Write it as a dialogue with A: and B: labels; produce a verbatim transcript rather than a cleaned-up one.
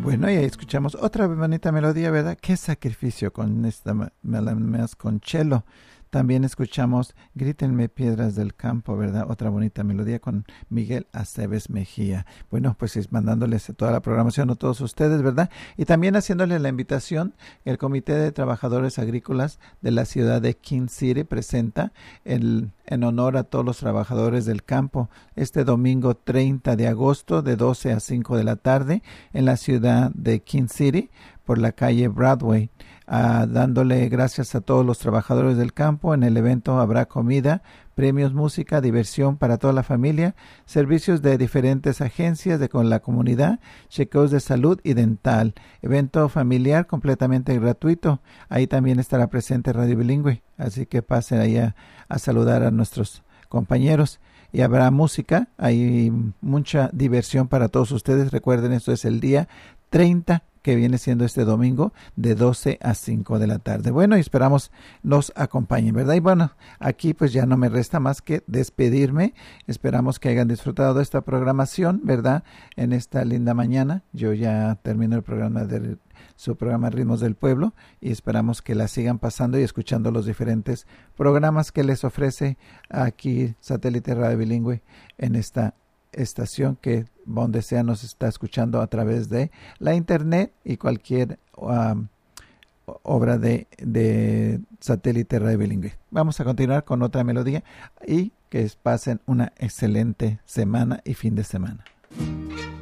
A: Bueno, y ahí escuchamos otra bonita melodía, ¿verdad? Qué sacrificio con esta más con cello. También escuchamos Grítenme piedras del campo, ¿verdad? Otra bonita melodía con Miguel Aceves Mejía. Bueno, pues es mandándoles toda la programación a todos ustedes, ¿verdad? Y también haciéndoles la invitación, el Comité de Trabajadores Agrícolas de la ciudad de King City presenta el, en honor a todos los trabajadores del campo este domingo treinta de agosto de doce a cinco de la tarde en la ciudad de King City por la calle Broadway. Uh, dándole gracias a todos los trabajadores del campo. En el evento habrá comida, premios, música, diversión para toda la familia, servicios de diferentes agencias de con la comunidad, chequeos de salud y dental. Evento familiar completamente gratuito. Ahí también estará presente Radio Bilingüe, así que pasen ahí a, a saludar a nuestros compañeros. Y habrá música, hay mucha diversión para todos ustedes. Recuerden, esto es el día treinta, que viene siendo este domingo de doce a cinco de la tarde. Bueno, y esperamos nos acompañen, ¿verdad? Y bueno, aquí pues ya no me resta más que despedirme. Esperamos que hayan disfrutado de esta programación, ¿verdad? En esta linda mañana. Yo ya termino el programa de su programa Ritmos del Pueblo y esperamos que la sigan pasando y escuchando los diferentes programas que les ofrece aquí Satélite Radio Bilingüe en esta estación que donde sea nos está escuchando a través de la internet y cualquier um, obra de, de Satélite Radio Bilingüe. Vamos a continuar con otra melodía y que pasen una excelente semana y fin de semana.